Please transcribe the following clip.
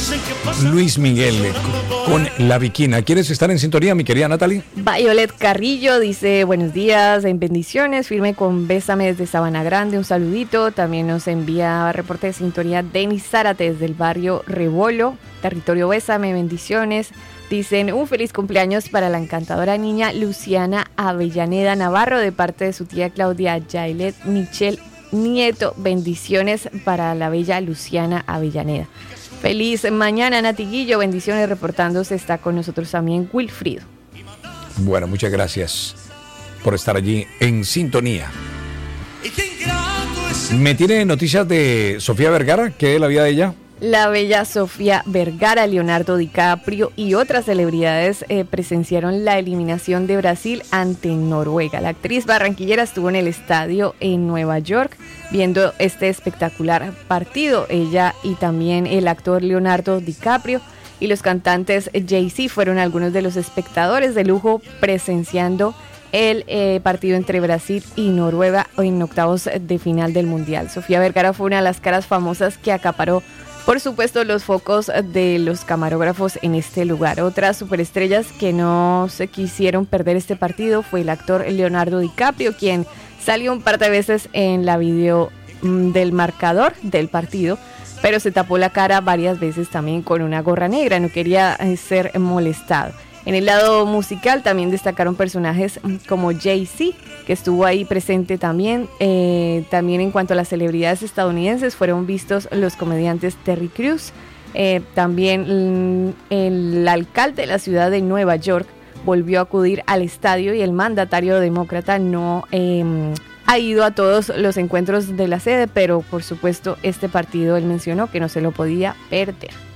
Luis Miguel con La Viquina. ¿Quieres estar en sintonía, mi querida Natalie? Violet Carrillo dice: buenos días, en bendiciones, firme con Bésame desde Sabana Grande, un saludito. También nos envía reporte de sintonía Denis Zárate desde el barrio Rebolo, territorio Bésame, bendiciones. Dicen: un feliz cumpleaños para la encantadora niña Luciana Avellaneda Navarro de parte de su tía Claudia Yailet Michel Nieto. Bendiciones para la bella Luciana Avellaneda. Feliz mañana, Natiguillo. Bendiciones, reportándose está con nosotros también Wilfrido. Bueno, muchas gracias por estar allí en sintonía. ¿Me tiene noticias de Sofía Vergara? ¿Qué es la vida de ella? La bella Sofía Vergara, Leonardo DiCaprio y otras celebridades presenciaron la eliminación de Brasil ante Noruega. La actriz barranquillera estuvo en el estadio en Nueva York viendo este espectacular partido. Ella y también el actor Leonardo DiCaprio y los cantantes Jay-Z fueron algunos de los espectadores de lujo presenciando el partido entre Brasil y Noruega en octavos de final del Mundial. Sofía Vergara fue una de las caras famosas que acaparó, por supuesto, los focos de los camarógrafos en este lugar. Otras superestrellas que no se quisieron perder este partido fue el actor Leonardo DiCaprio, quien salió un par de veces en la video del marcador del partido, pero se tapó la cara varias veces también con una gorra negra, no quería ser molestado. En el lado musical también destacaron personajes como Jay-Z, que estuvo ahí presente también. También en cuanto a las celebridades estadounidenses, fueron vistos los comediantes Terry Crews. También el alcalde de la ciudad de Nueva York volvió a acudir al estadio y el mandatario demócrata no ha ido a todos los encuentros de la sede, pero por supuesto este partido él mencionó que no se lo podía perder.